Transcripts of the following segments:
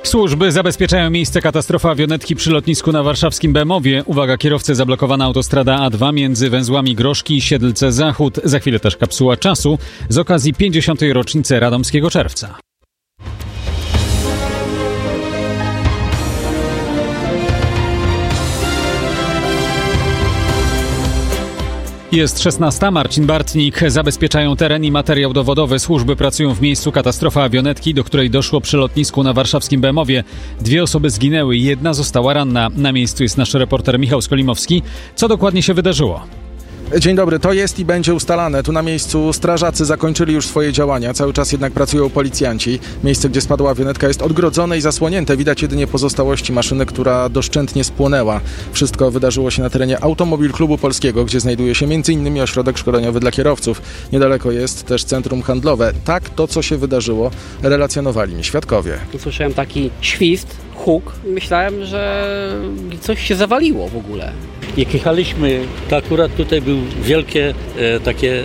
Służby zabezpieczają miejsce katastrofy awionetki przy lotnisku na warszawskim Bemowie. Uwaga, kierowcy, zablokowana autostrada A2 między węzłami Groszki i Siedlce Zachód. Za chwilę też kapsuła czasu z okazji 50. rocznicy Radomskiego Czerwca. Jest 16. Marcin Bartnik. Zabezpieczają teren i materiał dowodowy. Służby pracują w miejscu katastrofy awionetki, do której doszło przy lotnisku na warszawskim Bemowie. 2 osoby zginęły, 1 została ranna. Na miejscu jest nasz reporter Michał Skolimowski. Co dokładnie się wydarzyło? Dzień dobry, to jest i będzie ustalane. Tu na miejscu strażacy zakończyli już swoje działania. Cały czas jednak pracują policjanci. Miejsce, gdzie spadła awionetka, jest odgrodzone i zasłonięte. Widać jedynie pozostałości maszyny, która doszczętnie spłonęła. Wszystko wydarzyło się na terenie Automobil Klubu Polskiego, gdzie znajduje się m.in. ośrodek szkoleniowy dla kierowców. Niedaleko jest też centrum handlowe. Tak, to co się wydarzyło, relacjonowali mi świadkowie. Usłyszałem taki świst, huk. Myślałem, że coś się zawaliło w ogóle. Jak jechaliśmy, to akurat tutaj były wielkie takie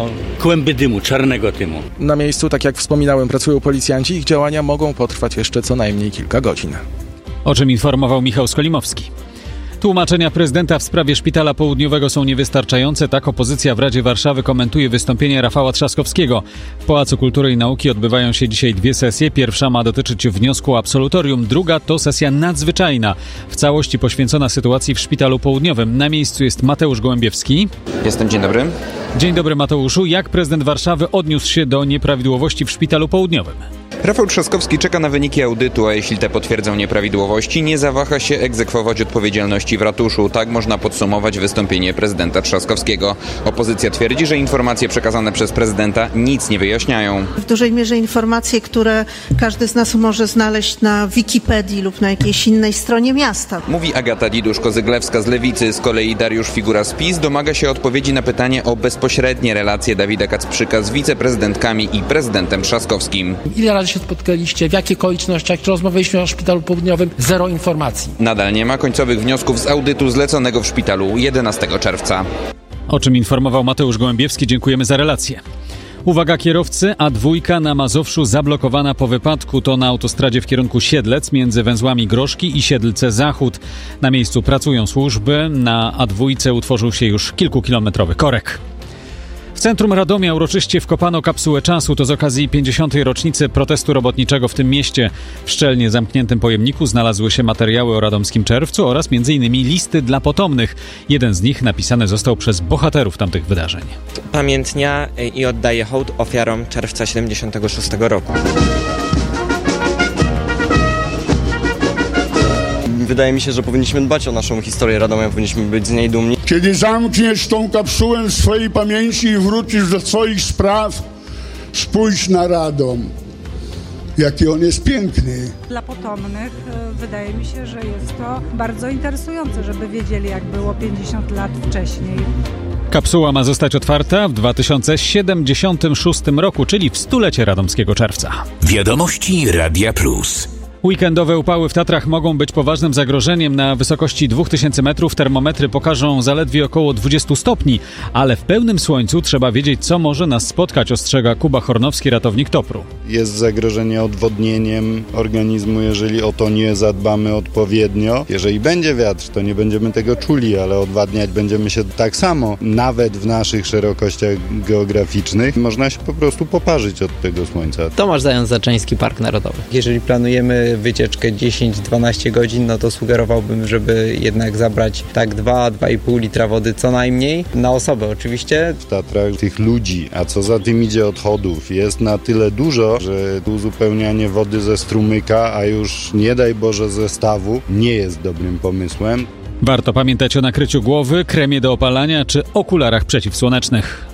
kłęby dymu, czarnego dymu. Na miejscu, tak jak wspominałem, pracują policjanci. Ich działania mogą potrwać jeszcze co najmniej kilka godzin. O czym informował Michał Skolimowski. Tłumaczenia prezydenta w sprawie Szpitala Południowego są niewystarczające. Tak opozycja w Radzie Warszawy komentuje wystąpienie Rafała Trzaskowskiego. W Pałacu Kultury i Nauki odbywają się dzisiaj 2 sesje. Pierwsza ma dotyczyć wniosku o absolutorium, druga to sesja nadzwyczajna, w całości poświęcona sytuacji w Szpitalu Południowym. Na miejscu jest Mateusz Gołębiewski. Jestem, dzień dobry. Dzień dobry, Mateuszu. Jak prezydent Warszawy odniósł się do nieprawidłowości w Szpitalu Południowym? Rafał Trzaskowski czeka na wyniki audytu, a jeśli te potwierdzą nieprawidłowości, nie zawaha się egzekwować odpowiedzialności w ratuszu. Tak można podsumować wystąpienie prezydenta Trzaskowskiego. Opozycja twierdzi, że informacje przekazane przez prezydenta nic nie wyjaśniają. W dużej mierze informacje, które każdy z nas może znaleźć na Wikipedii lub na jakiejś innej stronie miasta. Mówi Agata Didusz-Kozyglewska z Lewicy. Z kolei Dariusz Figura z PiS domaga się odpowiedzi na pytanie o bezpośrednie relacje Dawida Kacprzyka z wiceprezydentkami i prezydentem Trzaskowskim. Ile razy się spotkaliście, w jakich okolicznościach, czy rozmawialiśmy o Szpitalu Południowym? Zero informacji. Nadal nie ma końcowych wniosków z audytu zleconego w szpitalu 11 czerwca. O czym informował Mateusz Gołębiewski. Dziękujemy za relację. Uwaga, kierowcy, A2 na Mazowszu zablokowana po wypadku. To na autostradzie w kierunku Siedlec między węzłami Groszki i Siedlce Zachód. Na miejscu pracują służby. Na A2 utworzył się już kilkukilometrowy korek. W centrum Radomia uroczyście wkopano kapsułę czasu. To z okazji 50. rocznicy protestu robotniczego w tym mieście. W szczelnie zamkniętym pojemniku znalazły się materiały o Radomskim Czerwcu oraz m.in. listy dla potomnych. Jeden z nich napisany został przez bohaterów tamtych wydarzeń. Pamiętnia i oddaje hołd ofiarom czerwca 76 roku. Wydaje mi się, że powinniśmy dbać o naszą historię Radomia, powinniśmy być z niej dumni. Kiedy zamkniesz tą kapsułę w swojej pamięci i wrócisz do swoich spraw, spójrz na Radom. Jaki on jest piękny. Dla potomnych wydaje mi się, że jest to bardzo interesujące, żeby wiedzieli, jak było 50 lat wcześniej. Kapsuła ma zostać otwarta w 2076 roku, czyli w 100-lecie Radomskiego Czerwca. Wiadomości Radia Plus. Weekendowe upały w Tatrach mogą być poważnym zagrożeniem. Na wysokości 2000 metrów termometry pokażą zaledwie około 20 stopni, ale w pełnym słońcu trzeba wiedzieć, co może nas spotkać, ostrzega Kuba Hornowski, ratownik TOPR-u. Jest zagrożenie odwodnieniem organizmu, jeżeli o to nie zadbamy odpowiednio. Jeżeli będzie wiatr, to nie będziemy tego czuli, ale odwadniać będziemy się tak samo. Nawet w naszych szerokościach geograficznych można się po prostu poparzyć od tego słońca. Tomasz Zając-Zaczyński, Park Narodowy. Jeżeli planujemy wycieczkę 10-12 godzin, no to sugerowałbym, żeby jednak zabrać tak 2-2,5 litra wody co najmniej, na osobę oczywiście. W Tatrach tych ludzi, a co za tym idzie odchodów, jest na tyle dużo, że uzupełnianie wody ze strumyka, a już nie daj Boże ze stawu, nie jest dobrym pomysłem. Warto pamiętać o nakryciu głowy, kremie do opalania czy okularach przeciwsłonecznych.